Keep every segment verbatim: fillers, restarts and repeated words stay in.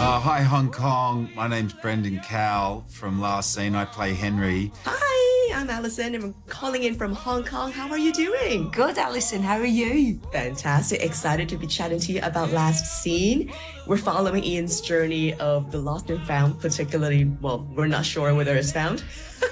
Uh, hi, Hong Kong. My name's Brendan Cowell from Last Scene. I play Henry. Hi, I'm Alison and I'm calling in from Hong Kong. How are you doing? Good, Alison. How are you? Fantastic. Excited to be chatting to you about Last Scene. We're following Ian's journey of the lost and found, particularly, well, we're not sure whether it's found,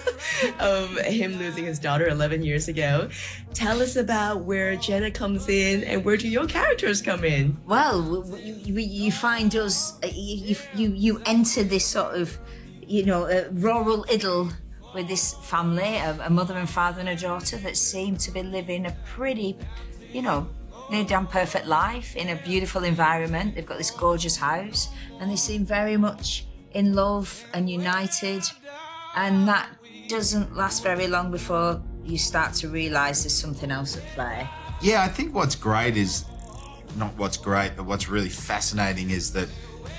of him losing his daughter eleven years ago. Tell us about where Jenna comes in and where do your characters come in? Well, you, you, you find us, you, you, you enter this sort of, you know, uh, rural idyll with this family, a, a mother and father and a daughter that seem to be living a pretty, you know, near damn perfect life in a beautiful environment. They've got this gorgeous house and they seem very much in love and united. And that doesn't last very long before you start to realise there's something else at play. Yeah, I think what's great is, not what's great, but what's really fascinating is that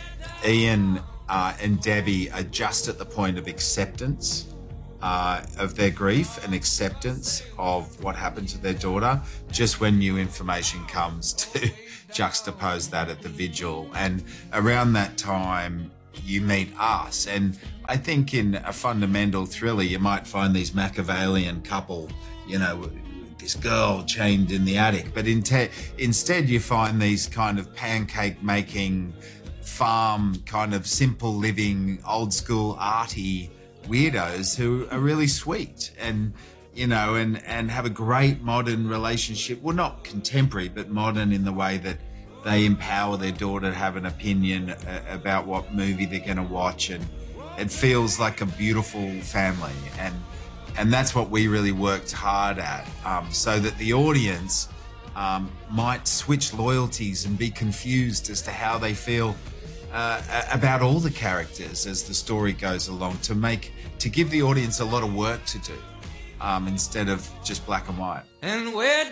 Ian uh, and Debbie are just at the point of acceptance uh, of their grief and acceptance of what happened to their daughter, just when new information comes to juxtapose that at the vigil. And around that time, you meet us. And I think in a fundamental thriller, you might find these Machiavellian couple, you know, this girl chained in the attic. But in te- instead, you find these kind of pancake making, farm kind of simple living, old school arty weirdos who are really sweet and, you know, and, and have a great modern relationship. Well, not contemporary, but modern in the way that they empower their daughter to have an opinion uh, about what movie they're going to watch, and it feels like a beautiful family. And and that's what we really worked hard at, um, so that the audience um, might switch loyalties and be confused as to how they feel uh, about all the characters as the story goes along, to make to give the audience a lot of work to do um, instead of just black and white. And where